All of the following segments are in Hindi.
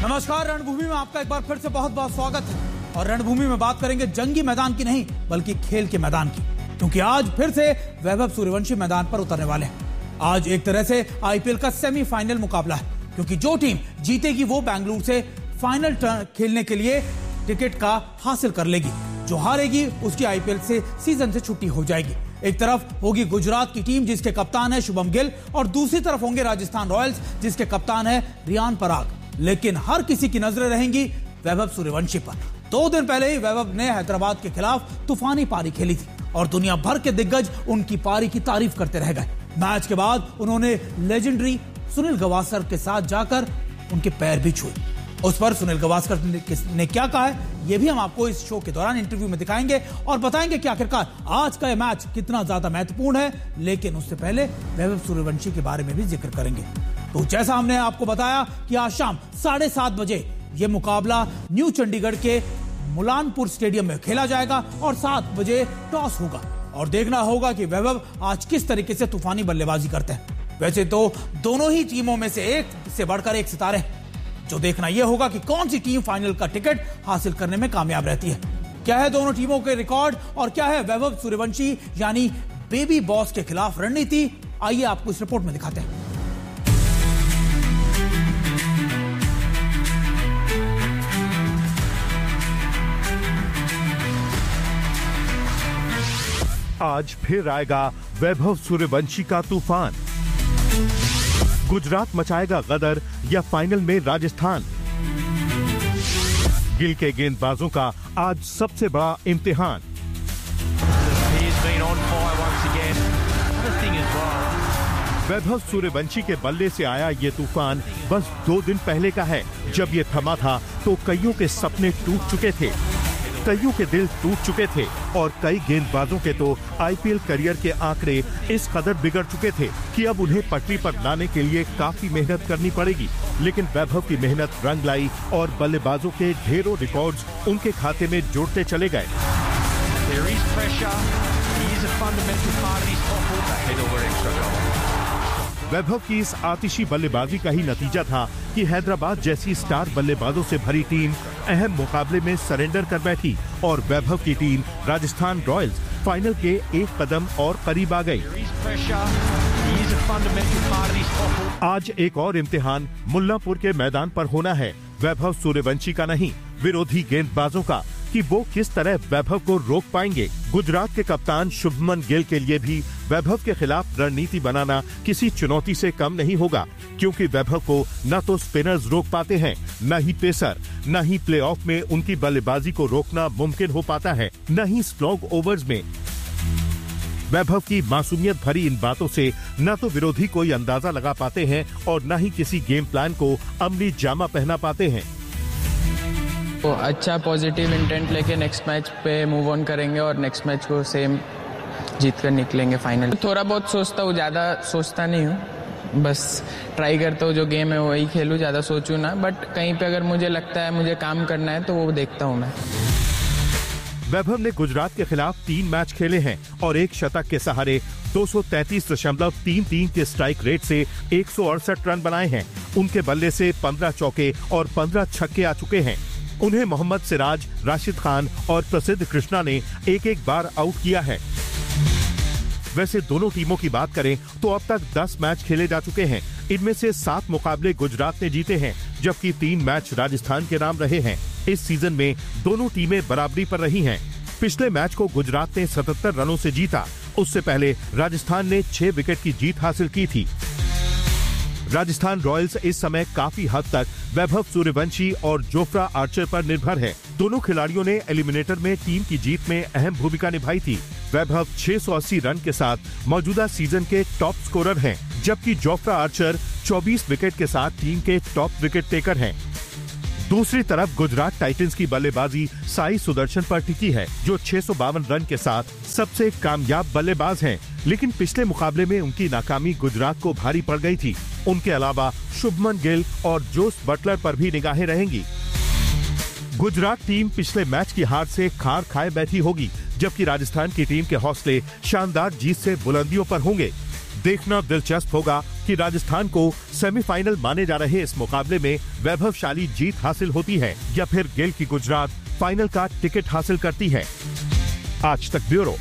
नमस्कार, रणभूमि में आपका एक बार फिर से बहुत बहुत स्वागत है। और रणभूमि में बात करेंगे जंगी मैदान की नहीं बल्कि खेल के मैदान की, क्योंकि आज फिर से वैभव सूर्यवंशी मैदान पर उतरने वाले हैं। आज एक तरह से आईपीएल का सेमीफाइनल मुकाबला है, क्योंकि जो टीम जीतेगी वो बेंगलुरु से फाइनल खेलने के लिए टिकट का हासिल कर लेगी। जो हारेगी उसकी आईपीएल से सीजन से छुट्टी हो जाएगी। एक तरफ होगी गुजरात की टीम जिसके कप्तान है शुभम गिल, और दूसरी तरफ होंगे राजस्थान रॉयल्स जिसके कप्तान है रियान पराग। लेकिन हर किसी की नजरें रहेंगी वैभव सूर्यवंशी पर। 2 दिन पहले ही वैभव ने हैदराबाद के खिलाफ तूफानी पारी खेली थी और दुनिया भर के दिग्गज उनकी पारी की तारीफ करते रह गए। मैच के बाद उन्होंने लेजेंडरी सुनील गावस्कर के साथ जाकर उनके पैर भी छुए। उस पर सुनील गावस्कर ने क्या कहा है यह भी हम आपको इस शो के दौरान इंटरव्यू में दिखाएंगे और बताएंगे कि आखिरकार आज का यह मैच कितना ज्यादा महत्वपूर्ण है। लेकिन उससे पहले वैभव सूर्यवंशी के बारे में भी जिक्र करेंगे। तो जैसा हमने आपको बताया कि आज शाम 7:30 बजे यह मुकाबला न्यू चंडीगढ़ के मुलानपुर स्टेडियम में खेला जाएगा और 7 बजे टॉस होगा और देखना होगा कि वैभव आज किस तरीके से तूफानी बल्लेबाजी करते हैं। वैसे तो दोनों ही टीमों में से एक से बढ़कर एक सितारे हैं। जो देखना यह होगा कि कौन सी टीम फाइनल का टिकट हासिल करने में कामयाब रहती है। क्या है दोनों टीमों के रिकॉर्ड और क्या है वैभव सूर्यवंशी यानी बेबी बॉस के खिलाफ रणनीति, आइए आपको इस रिपोर्ट में दिखाते हैं। आज फिर आएगा वैभव सूर्यवंशी का तूफान। गुजरात मचाएगा गदर या फाइनल में राजस्थान। गिल के गेंदबाजों का आज सबसे बड़ा इम्तिहान। वैभव सूर्यवंशी के बल्ले से आया ये तूफान बस 2 दिन पहले का है। जब ये थमा था तो कईयों के सपने टूट चुके थे, कईयों के दिल टूट चुके थे और कई गेंदबाजों के तो आईपीएल करियर के आंकड़े इस कदर बिगड़ चुके थे कि अब उन्हें पटरी पर लाने के लिए काफी मेहनत करनी पड़ेगी। लेकिन वैभव की मेहनत रंग लाई और बल्लेबाजों के ढेरों रिकॉर्ड्स उनके खाते में जोड़ते चले गए। वैभव की इस आतिशी बल्लेबाजी का ही नतीजा था कि हैदराबाद जैसी स्टार बल्लेबाजों से भरी टीम अहम मुकाबले में सरेंडर कर बैठी और वैभव की टीम राजस्थान रॉयल्स फाइनल के एक कदम और करीब आ गई। आज एक और इम्तिहान मुल्लापुर के मैदान पर होना है, वैभव सूर्यवंशी का नहीं, विरोधी गेंदबाजों का, कि वो किस तरह वैभव को रोक पाएंगे। गुजरात के कप्तान शुभमन गिल के लिए भी वैभव के खिलाफ रणनीति बनाना किसी चुनौती से कम नहीं होगा, क्योंकि वैभव को न तो स्पिनर्स रोक पाते हैं, न ही पेसर, न ही प्लेऑफ में उनकी बल्लेबाजी को रोकना मुमकिन हो पाता है, न ही स्लॉग ओवर्स में। वैभव की मासूमियत भरी इन बातों से न तो विरोधी कोई अंदाजा लगा पाते हैं और न ही किसी गेम प्लान को अमली जामा पहना पाते हैं। तो अच्छा पॉजिटिव इंटेंट लेके नेक्स्ट मैच पे मूव ऑन करेंगे और नेक्स्ट मैच को सेम जीत कर निकलेंगे फाइनल। थोड़ा बहुत सोचता हूँ, ज़्यादा सोचता नहीं हूँ, बस ट्राई करता हूँ जो गेम है वही खेलूँ, ज़्यादा सोचूँ ना। बट कहीं पे अगर मुझे लगता है मुझे काम करना है तो वो देखता हूँ मैं। वैभव ने गुजरात के खिलाफ 3 मैच खेले हैं और एक शतक के सहारे 233.33 के स्ट्राइक रेट से 168 रन बनाए हैं। उनके बल्ले से 15 चौके और 15 छक्के आ चुके हैं। उन्हें मोहम्मद सिराज, राशिद खान और प्रसिद्ध कृष्णा ने एक बार आउट किया है। वैसे दोनों टीमों की बात करें तो अब तक 10 मैच खेले जा चुके हैं। इनमें से 7 मुकाबले गुजरात ने जीते हैं, जबकि 3 मैच राजस्थान के नाम रहे हैं। इस सीजन में दोनों टीमें बराबरी पर रही हैं। पिछले मैच को गुजरात ने 77 रनों से जीता। उससे पहले राजस्थान ने 6 विकेट की जीत हासिल की थी। राजस्थान रॉयल्स इस समय काफी हद तक वैभव सूर्यवंशी और जोफ्रा आर्चर पर निर्भर है। दोनों खिलाड़ियों ने एलिमिनेटर में टीम की जीत में अहम भूमिका निभाई थी। वैभव 680 रन के साथ मौजूदा सीजन के टॉप स्कोरर हैं, जबकि जोफ्रा आर्चर 24 विकेट के साथ टीम के टॉप विकेट टेकर हैं। दूसरी तरफ गुजरात टाइटंस की बल्लेबाजी साई सुदर्शन पर टिकी है, जो 652 रन के साथ सबसे कामयाब बल्लेबाज हैं। लेकिन पिछले मुकाबले में उनकी नाकामी गुजरात को भारी पड़ गई थी। उनके अलावा शुभमन गिल और जोस बटलर पर भी निगाहें रहेंगी। गुजरात टीम पिछले मैच की हार से खार खाए बैठी होगी, जबकि राजस्थान की टीम के हौसले शानदार जीत से बुलंदियों पर होंगे। देखना दिलचस्प होगा कि राजस्थान को सेमीफाइनल माने जा रहे इस मुकाबले में वैभवशाली जीत हासिल होती है या फिर गिल की गुजरात फाइनल का टिकट हासिल करती है। आज तक ब्यूरो।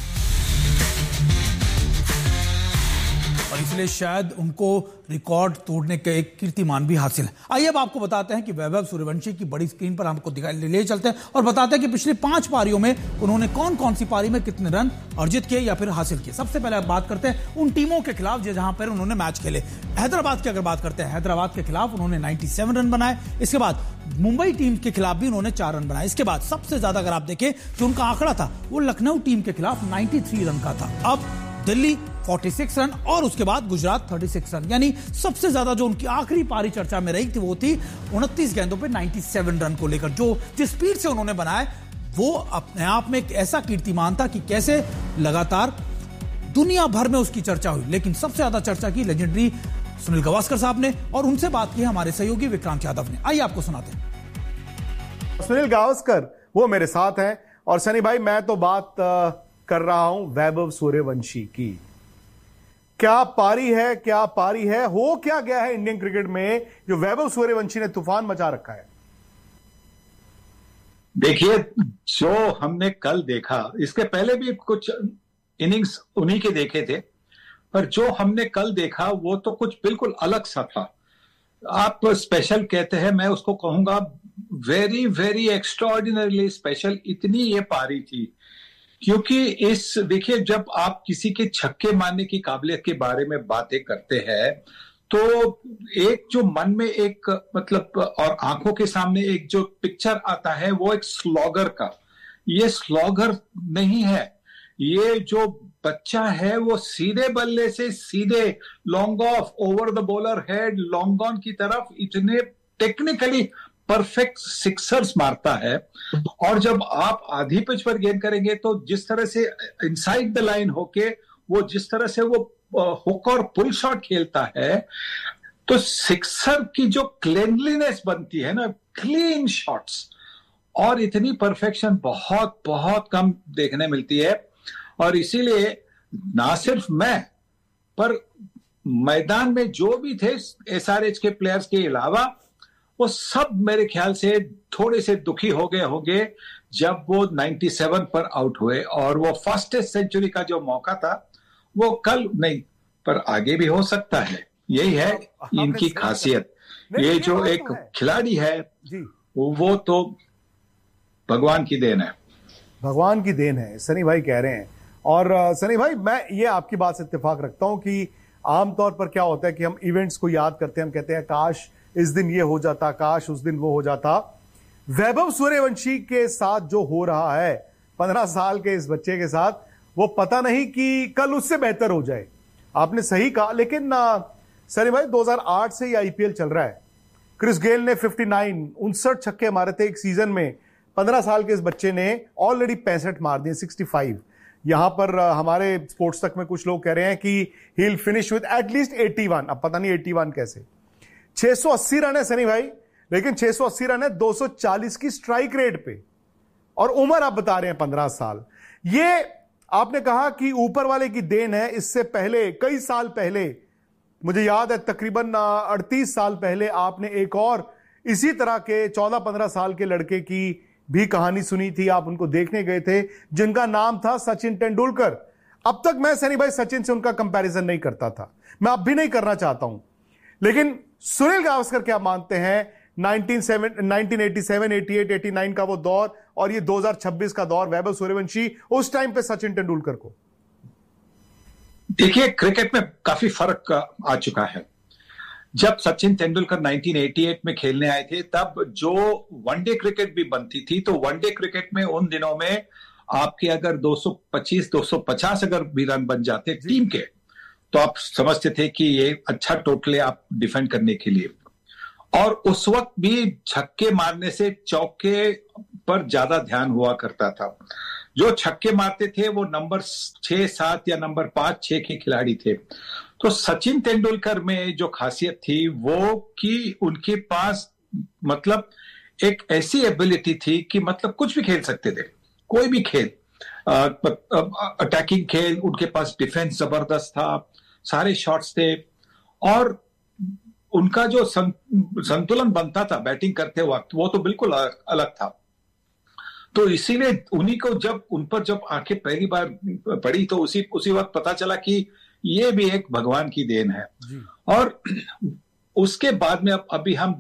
और इसलिए शायद उनको रिकॉर्ड तोड़ने का एक कीर्तिमान भी हासिल है। आइए अब आपको बताते हैं कि वैभव सूर्यवंशी की बड़ी स्क्रीन पर हमको ले चलते हैं और बताते हैं कि पिछली 5 पारियों में उन्होंने कौन कौन सी पारी में कितने रन अर्जित किए या फिर हासिल किए। सबसे पहले बात करते हैं उन टीमों के खिलाफ जहां पर उन्होंने मैच खेले। हैदराबाद की अगर बात करते हैं, हैदराबाद के खिलाफ उन्होंने 97 रन बनाए। इसके बाद मुंबई टीम के खिलाफ भी उन्होंने 4 रन बनाए। इसके बाद सबसे ज्यादा अगर आप देखें जो उनका आंकड़ा था वो लखनऊ टीम के खिलाफ 93 रन का था। अब दिल्ली 46 रन और उसके बाद गुजरात 36 रन, यानी सबसे ज्यादा जो उनकी आखिरी पारी चर्चा में रही थी वो थी 29 गेंदों पे 97 रन को लेकर। जो जिस स्पीड से उन्होंने बनाए वो अपने आप में एक ऐसा कीर्तिमान था कि कैसे लगातार दुनिया भर में उसकी चर्चा हुई। लेकिन सबसे ज्यादा चर्चा की लेजेंडरी सुनील गावस्कर साहब ने और उनसे बात की हमारे सहयोगी विक्रांत यादव ने। आइए आपको सुनाते हैं। सुनील गावस्कर वो मेरे साथ हैं और सनी भाई मैं तो बात कर रहा हूं वैभव सूर्यवंशी की। क्या पारी है, हो क्या गया है इंडियन क्रिकेट में जो वैभव सूर्यवंशी ने तूफान मचा रखा है। देखिए, जो हमने कल देखा, इसके पहले भी कुछ इनिंग्स उन्हीं के देखे थे, पर जो हमने कल देखा वो तो कुछ बिल्कुल अलग सा था। आप स्पेशल कहते हैं, मैं उसको कहूंगा वेरी वेरी एक्स्ट्राऑर्डिनरीली स्पेशल। इतनी ये पारी थी क्योंकि देखिए, जब आप किसी के छक्के मारने की काबिलियत के बारे में बातें करते हैं तो एक जो मन में एक मतलब और आंखों के सामने एक जो पिक्चर आता है वो एक स्लॉगर का। ये स्लॉगर नहीं है, ये जो बच्चा है वो सीधे बल्ले से सीधे long off over the bowler head long on की तरफ इतने टेक्निकली परफेक्ट सिक्सर्स मारता है। और जब आप आधी पिच पर गेंद करेंगे तो जिस तरह से इनसाइड द लाइन होके वो जिस तरह से वो हुक और पुल शॉट खेलता है, तो सिक्सर की जो क्लीनलीनेस बनती है ना, क्लीन शॉट्स, और इतनी परफेक्शन बहुत बहुत कम देखने मिलती है। और इसीलिए ना सिर्फ मैं पर मैदान में जो भी थे एसआरएच के प्लेयर्स के अलावा वो सब मेरे ख्याल से थोड़े से दुखी हो गए होंगे जब वो 97 पर आउट हुए। और वो फास्टेस्ट सेंचुरी का जो मौका था वो कल नहीं पर आगे भी हो सकता है। यही है इनकी खासियत। ये जो एक खिलाड़ी है वो तो भगवान की देन है, भगवान की देन है, सनी भाई कह रहे हैं। और सनी भाई मैं ये आपकी बात से इत्तेफाक रखता हूं कि आमतौर पर क्या होता है कि हम इवेंट्स को याद करते हैं, हम कहते हैं काश इस दिन ये हो जाता, काश उस दिन वो हो जाता। वैभव सूर्यवंशी के साथ जो हो रहा है 15 साल के इस बच्चे के साथ, वो पता नहीं कि कल उससे बेहतर हो जाए। आपने सही कहा। लेकिन सनी भाई 2008 से ये आईपीएल चल रहा है। क्रिस गेल ने 59 छक्के मारे थे एक सीजन में। 15 साल के इस बच्चे ने ऑलरेडी 65 मार दिए, 65। यहां पर हमारे स्पोर्ट्स तक में कुछ लोग कह रहे हैं कि he will finish with at least 81। अब पता नहीं 81 कैसे। 680 रन है सनी भाई, लेकिन 680 रन है 240 की स्ट्राइक रेट पे, और उम्र आप बता रहे हैं 15 साल। ये आपने कहा कि ऊपर वाले की देन है। इससे पहले कई साल पहले, मुझे याद है तकरीबन 38 साल पहले, आपने एक और इसी तरह के 14-15 साल के लड़के की भी कहानी सुनी थी। आप उनको देखने गए थे जिनका नाम था सचिन तेंदुलकर। अब तक मैं सनी भाई सचिन से उनका कंपैरिजन नहीं करता था, मैं अब भी नहीं करना चाहता हूं। लेकिन सुनील गावस्कर क्या मानते हैं 1987, 88, 89 का वो दौर और ये 2026 का दौर, वैभव सूर्यवंशी उस टाइम पे सचिन तेंदुलकर को? देखिए, क्रिकेट में काफी फर्क आ चुका है। जब सचिन तेंदुलकर 1988 में खेलने आए थे तब जो वनडे क्रिकेट भी बनती थी, तो वनडे क्रिकेट में उन दिनों में आपके अगर 225-250 अगर भी रन बन जाते टीम के, तो आप समझते थे कि ये अच्छा टोटल है आप डिफेंड करने के लिए। और उस वक्त भी छक्के मारने से चौके पर ज्यादा ध्यान हुआ करता था। जो छक्के मारते थे वो नंबर 6, 7 या नंबर 5, 6 के खिलाड़ी थे। तो सचिन तेंदुलकर में जो खासियत थी वो कि उनके पास मतलब एक ऐसी एबिलिटी थी कि मतलब कुछ भी खेल सकते थे, कोई भी खेल, अटैकिंग खेल, उनके पास डिफेंस जबरदस्त था, सारे शॉट्स थे। और उनका जो संतुलन बनता था बैटिंग करते वक्त, वो तो बिल्कुल अलग था। तो इसीलिए उन्हीं को जब उन पर जब आंखें पहली बार पड़ी तो उसी वक्त पता चला कि ये भी एक भगवान की देन है। और उसके बाद में अभी हम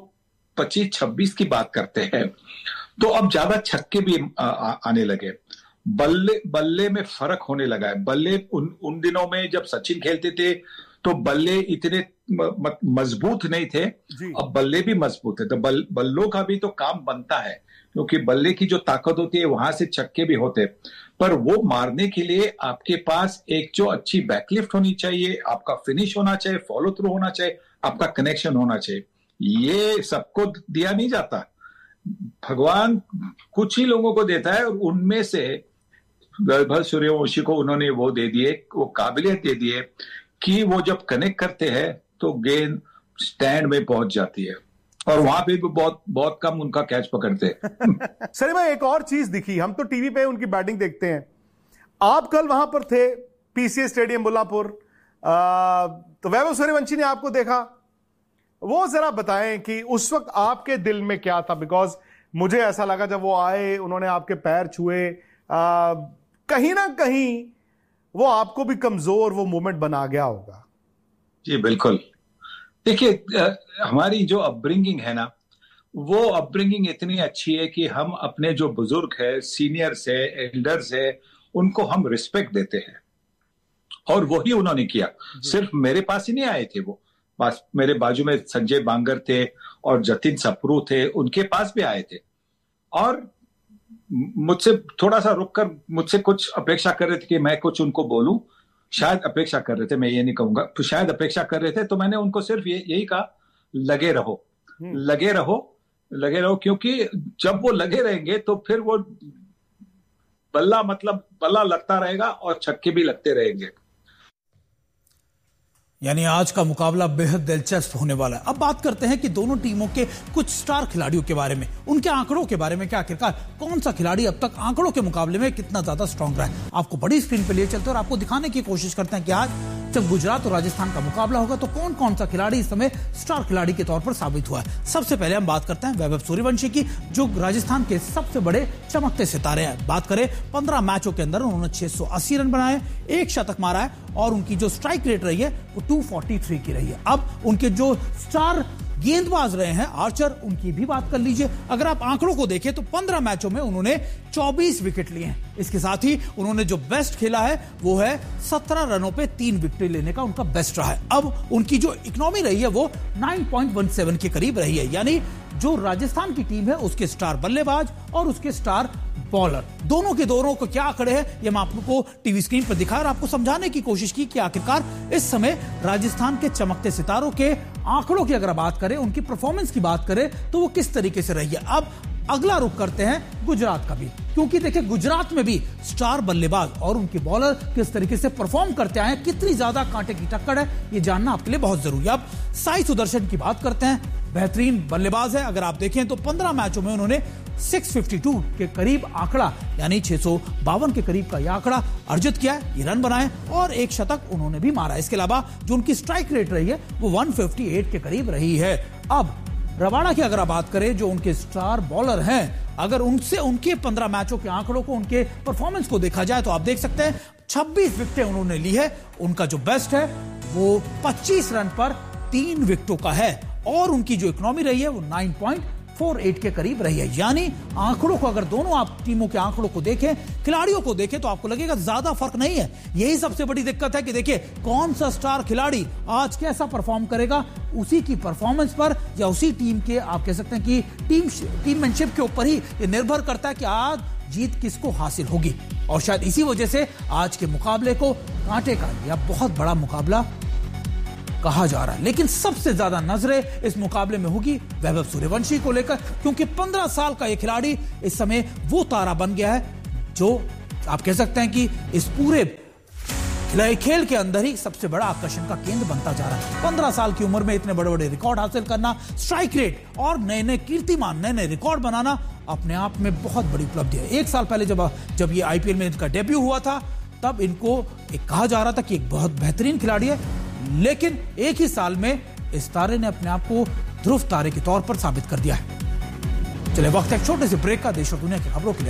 225-26 की बात करते हैं, तो अब ज्यादा छक्के भी आने लगे, बल्ले में फर्क होने लगा है। बल्ले उन दिनों में जब सचिन खेलते थे तो बल्ले इतने मजबूत नहीं थे, अब बल्ले भी मजबूत है। तो बल्लों का भी तो काम बनता है, क्योंकि बल्ले की जो ताकत होती है वहां से छक्के भी होते, पर वो मारने के लिए आपके पास एक जो अच्छी बैकलिफ्ट होनी चाहिए, आपका फिनिश होना चाहिए, फॉलो थ्रू होना चाहिए, आपका कनेक्शन होना चाहिए। ये सबको दिया नहीं जाता, भगवान कुछ ही लोगों को देता है, और उनमें से वैभव सूर्यवंशी को उन्होंने वो दे दिए, वो काबिलियत दे दिए कि वो जब कनेक्ट करते हैं तो गेंद स्टैंड में पहुंच जाती है, और वहां पे भी बहुत कम उनका कैच पकड़ते हैं। सर मैं एक और चीज दिखी, हम तो टीवी पे उनकी बैटिंग देखते हैं, आप कल वहां पर थे पीसीए स्टेडियम बुल्लापुर, तो वैभव सूर्यवंशी ने आपको देखा, वो जरा बताएं कि उस वक्त आपके दिल में क्या था। बिकॉज मुझे ऐसा लगा जब वो आए, उन्होंने आपके पैर छुए, कहीं ना कहीं वो आपको भी कमजोर वो मोमेंट बना गया होगा। जी बिल्कुल। देखिए हमारी जो अपब्रिंगिंग है ना, वो अपब्रिंगिंग इतनी अच्छी है कि हम अपने जो बुजुर्ग है, सीनियर्स है, एल्डर्स है, उनको हम रिस्पेक्ट देते हैं, और वही उन्होंने किया। सिर्फ मेरे पास ही नहीं आए थे, वो पास मेरे बाजू में संजय बांगर थे और जतिन सप्रू थे, उनके पास भी आए थे, और मुझसे थोड़ा सा रुककर मुझसे कुछ अपेक्षा कर रहे थे कि मैं कुछ उनको बोलूं, शायद अपेक्षा कर रहे थे, मैं ये नहीं कहूंगा, तो शायद अपेक्षा कर रहे थे। तो मैंने उनको सिर्फ यही कहा, लगे रहो, लगे रहो, लगे रहो, क्योंकि जब वो लगे रहेंगे तो फिर वो बल्ला लगता रहेगा और छक्के भी लगते रहेंगे। यानी आज का मुकाबला बेहद दिलचस्प होने वाला है। अब बात करते हैं कि दोनों टीमों के कुछ स्टार खिलाड़ियों के बारे में, उनके आंकड़ों के बारे में, क्या आखिरकार कौन सा खिलाड़ी अब तक आंकड़ों के मुकाबले में कितना ज्यादा स्ट्रांग रहा है। आपको बड़ी स्क्रीन पे लिए चलते हैं और आपको दिखाने की कोशिश करते हैं कि आज जब गुजरात और राजस्थान का मुकाबला होगा तो कौन कौन सा खिलाड़ी इस समय स्टार खिलाड़ी के तौर पर साबित हुआ है। सबसे पहले हम बात करते हैं वैभव सूर्यवंशी की, जो राजस्थान के सबसे बड़े चमकते सितारे हैं। बात करें 15 मैचों के अंदर उन्होंने 680 रन बनाए, एक शतक मारा है, और उनकी जो स्ट्राइक रेट रही है वो 243 की रही है। अब उनके जो स्टार गेंदबाज रहे हैं आर्चर, उनकी भी बात कर लीजिए। अगर आप आंकड़ों को देखें तो 15 मैचों में उन्होंने 24 विकेट लिए हैं। इसके साथ ही उन्होंने जो बेस्ट खेला है वो है 17 रनों पे 3 विकेट लेने का उनका बेस्ट रहा है। अब उनकी जो इकोनॉमी रही है वो 9.17 के करीब रही है। यानी जो राजस्थान की टीम है उसके स्टार बल्लेबाज और उसके स्टार बॉलर, दोनों के दोनों को क्या आंकड़े हैं ये मैं आपको टीवी स्क्रीन पर दिखा और आपको समझाने की कोशिश की कि आखिरकार इस समय राजस्थान के चमकते सितारों के आंकड़ों की अगर बात करें, उनकी परफॉर्मेंस की बात करें तो वो किस तरीके से रही है। अब अगला रुख करते हैं गुजरात का भी, क्योंकि देखिए गुजरात में भी स्टार बल्लेबाज और उनके बॉलर किस तरीके से परफॉर्म करते आए, कितनी ज्यादा कांटे की टक्कर है ये जानना आपके लिए बहुत जरूरी है। अब साई सुदर्शन की बात करते हैं, बेहतरीन बल्लेबाज है। अगर आप देखें तो 15 मैचों में उन्होंने 652 के करीब आंकड़ा, यानी 652 के करीब का यह आंकड़ा अर्जित किया है, ये रन बनाए और एक शतक उन्होंने भी मारा। इसके अलावा जो उनकी स्ट्राइक रेट रही है वो 158 के करीब रही है। अब रबाडा की अगर आप बात करें, जो उनके स्टार बॉलर हैं, अगर उनसे उनके 15 मैचों के आंकड़ों को, उनके परफॉर्मेंस को देखा जाए तो आप देख सकते हैं 26 विकेटें उन्होंने ली है। उनका जो बेस्ट है वो 25 रन पर 3 विकेटों का है, और उनकी जो इकोनॉमी रही है वो 9.48 के करीब रही है। यानी आंकड़ों को अगर दोनों आप टीमों के आंकड़ों को देखें, खिलाड़ियों को देखें, तो आपको लगेगा ज्यादा फर्क नहीं है। यही सबसे बड़ी दिक्कत है कि देखिए कौन सा स्टार खिलाड़ी आज कैसा परफॉर्म करेगा, उसी की परफॉर्मेंस पर या उसी टीम के, आप कह सकते हैं कि टीममैनशिप के ऊपर ही ये निर्भर करता है कि आज जीत किसको हासिल होगी। और शायद इसी वजह से आज के मुकाबले को कांटे का या बहुत बड़ा मुकाबला कहा जा रहा है। लेकिन सबसे ज्यादा नजरें इस मुकाबले में होगी वैभव सूर्यवंशी को लेकर, क्योंकि 15 साल का यह खिलाड़ी इस समय वो तारा बन गया है जो आप कह सकते हैं कि इस पूरे खेल के अंदर ही सबसे बड़ा आकर्षण का केंद्र बनता जा रहा है। 15 साल की उम्र में इतने बड़े बड़े रिकॉर्ड हासिल करना, स्ट्राइक रेट और नए नए कीर्तिमान, नए नए रिकॉर्ड बनाना अपने आप में बहुत बड़ी उपलब्धि है। एक साल पहले जब ये आईपीएल में इनका डेब्यू हुआ था, तब इनको कहा जा रहा था कि एक बहुत बेहतरीन खिलाड़ी है, लेकिन एक ही साल में इस तारे ने अपने आप को ध्रुव तारे के तौर पर साबित कर दिया है। चलिए वक्त है एक छोटे से ब्रेक का। देश और दुनिया की खबरों के लिए